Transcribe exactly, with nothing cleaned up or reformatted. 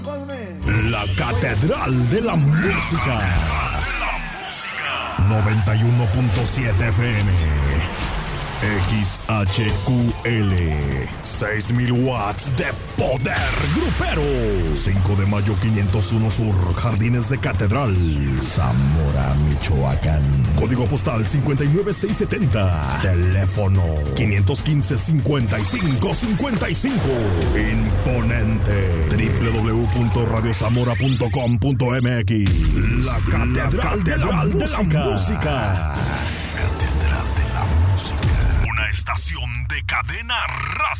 La Catedral de la Música. noventa y uno punto siete F M. X H Q L. seis mil watts de poder grupero. cinco de mayo quinientos uno Sur, Jardines de Catedral, Zamora, Michoacán. Código postal cincuenta y nueve seiscientos setenta. Teléfono quinientos quince, cincuenta y cinco cincuenta y cinco. Imponente. doble u doble u doble u punto radio zamora punto com punto m x. La Catedral, de, la de la Música. Catedral de la Música. Una estación de Cadena Raza.